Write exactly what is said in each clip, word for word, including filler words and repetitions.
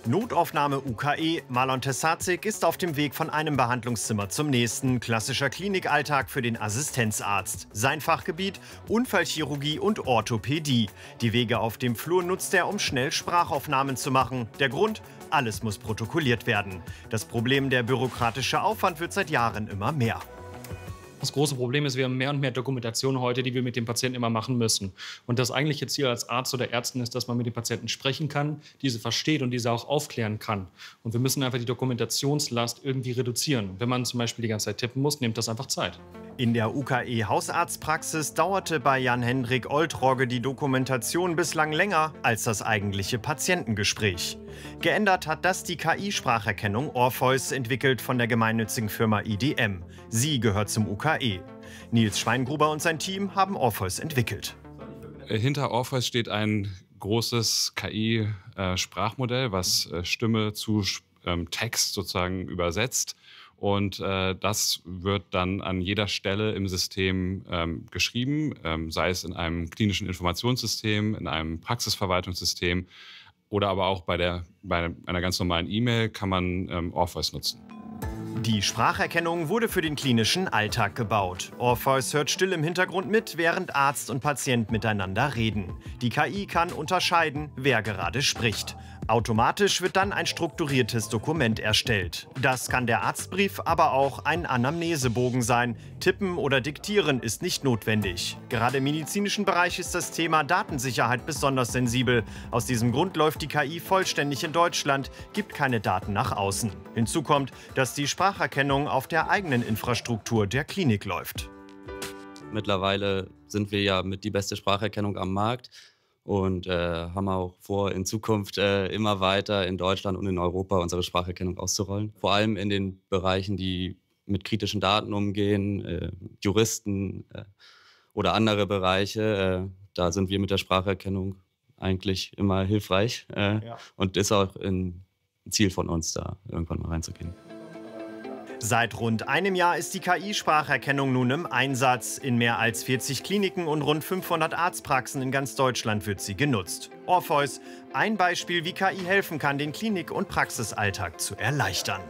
Notaufnahme U K E. Marlon Tesazik ist auf dem Weg von einem Behandlungszimmer zum nächsten. Klassischer Klinikalltag für den Assistenzarzt. Sein Fachgebiet: Unfallchirurgie und Orthopädie. Die Wege auf dem Flur nutzt er, um schnell Sprachaufnahmen zu machen. Der Grund: alles muss protokolliert werden. Das Problem, der bürokratische Aufwand, wird seit Jahren immer mehr. Das große Problem ist, wir haben mehr und mehr Dokumentation heute, die wir mit dem Patienten immer machen müssen. Und das eigentliche Ziel als Arzt oder Ärztin ist, dass man mit den Patienten sprechen kann, diese versteht und diese auch aufklären kann. Und wir müssen einfach die Dokumentationslast irgendwie reduzieren. Wenn man zum Beispiel die ganze Zeit tippen muss, nimmt das einfach Zeit. In der U K E-Hausarztpraxis dauerte bei Jan-Hendrik Oltrogge die Dokumentation bislang länger als das eigentliche Patientengespräch. Geändert hat das die K I-Spracherkennung Orpheus, entwickelt von der gemeinnützigen Firma I D M. Sie gehört zum U K E. Nils Schweingruber und sein Team haben Orpheus entwickelt. Hinter Orpheus steht ein großes K I-Sprachmodell, was Stimme zu Text sozusagen übersetzt. Und äh, das wird dann an jeder Stelle im System ähm, geschrieben, ähm, sei es in einem klinischen Informationssystem, in einem Praxisverwaltungssystem oder aber auch bei, der, bei einer ganz normalen E-Mail kann man ähm, Orpheus nutzen. Die Spracherkennung wurde für den klinischen Alltag gebaut. Orpheus hört still im Hintergrund mit, während Arzt und Patient miteinander reden. Die K I kann unterscheiden, wer gerade spricht. Automatisch wird dann ein strukturiertes Dokument erstellt. Das kann der Arztbrief, aber auch ein Anamnesebogen sein. Tippen oder Diktieren ist nicht notwendig. Gerade im medizinischen Bereich ist das Thema Datensicherheit besonders sensibel. Aus diesem Grund läuft die K I vollständig in Deutschland, gibt keine Daten nach außen. Hinzu kommt, dass die Spracherkennung auf der eigenen Infrastruktur der Klinik läuft. Mittlerweile sind wir ja mit die beste Spracherkennung am Markt. Und äh, haben auch vor, in Zukunft äh, immer weiter in Deutschland und in Europa unsere Spracherkennung auszurollen. Vor allem in den Bereichen, die mit kritischen Daten umgehen, äh, Juristen äh, oder andere Bereiche. Äh, da sind wir mit der Spracherkennung eigentlich immer hilfreich. Äh, ja. Und ist auch ein Ziel von uns, da irgendwann mal reinzugehen. Seit rund einem Jahr ist die K I-Spracherkennung nun im Einsatz. In mehr als vierzig Kliniken und rund fünfhundert Arztpraxen in ganz Deutschland wird sie genutzt. Orpheus, ein Beispiel, wie K I helfen kann, den Klinik- und Praxisalltag zu erleichtern.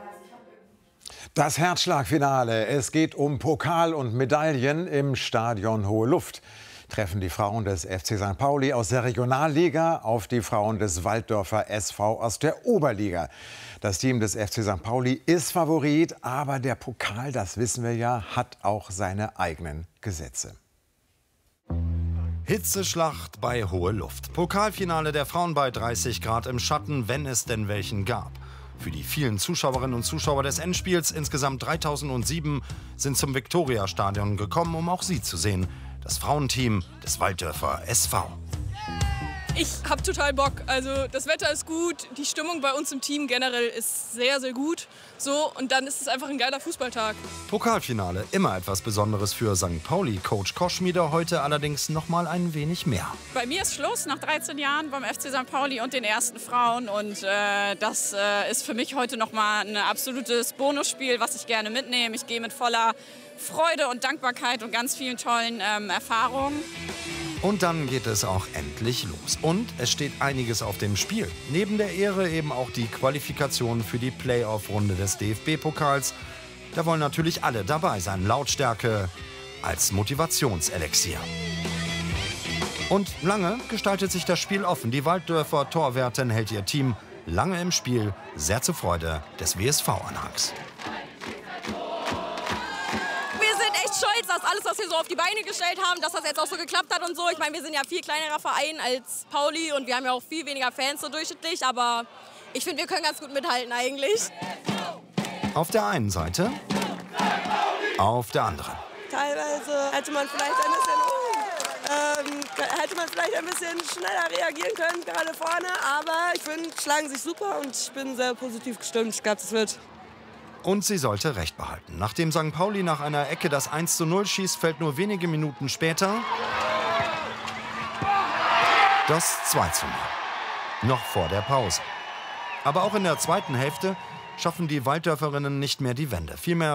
Das Herzschlagfinale. Es geht um Pokal und Medaillen im Stadion Hohe Luft. Treffen die Frauen des F C Sankt Pauli aus der Regionalliga auf die Frauen des Walldörfer S V aus der Oberliga. Das Team des F C Sankt Pauli ist Favorit, aber der Pokal, das wissen wir ja, hat auch seine eigenen Gesetze. Hitzeschlacht bei Hohe Luft. Pokalfinale der Frauen bei dreißig Grad im Schatten, wenn es denn welchen gab. Für die vielen Zuschauerinnen und Zuschauer des Endspiels, insgesamt dreitausendsieben, sind zum Viktoriastadion gekommen, um auch sie zu sehen. Das Frauenteam des Walldörfer S V. Ich habe total Bock. Also das Wetter ist gut, die Stimmung bei uns im Team generell ist sehr, sehr gut. So, und dann ist es einfach ein geiler Fußballtag. Pokalfinale, immer etwas Besonderes für Sankt Pauli. Coach Koschmieder heute allerdings noch mal ein wenig mehr. Bei mir ist Schluss nach dreizehn Jahren beim F C Sankt Pauli und den ersten Frauen. Und äh, das äh, ist für mich heute noch mal ein absolutes Bonusspiel, was ich gerne mitnehme. Ich gehe mit voller Freude und Dankbarkeit und ganz vielen tollen ähm, Erfahrungen. Und dann geht es auch endlich los. Und es steht einiges auf dem Spiel. Neben der Ehre eben auch die Qualifikation für die Playoff-Runde des D F B-Pokals. Da wollen natürlich alle dabei sein. Lautstärke als Motivationselixier. Und lange gestaltet sich das Spiel offen. Die Walddörfer Torwärtin hält ihr Team lange im Spiel, sehr zur Freude des W S V-Anhangs. Stolz, dass alles, was wir so auf die Beine gestellt haben, dass das jetzt auch so geklappt hat und so. Ich meine, wir sind ja viel kleinerer Verein als Pauli und wir haben ja auch viel weniger Fans so durchschnittlich, aber ich finde, wir können ganz gut mithalten eigentlich. Auf der einen Seite, auf der anderen. Teilweise hätte man vielleicht ein bisschen, ähm, hätte man vielleicht ein bisschen schneller reagieren können, gerade vorne, aber ich finde, schlagen sich super und ich bin sehr positiv gestimmt. Ich glaube, das wird. Und sie sollte Recht behalten. Nachdem Sankt Pauli nach einer Ecke das eins zu null schießt, fällt nur wenige Minuten später das zwei zu null. Noch vor der Pause. Aber auch in der zweiten Hälfte schaffen die Walddörferinnen nicht mehr die Wende. Vielmehr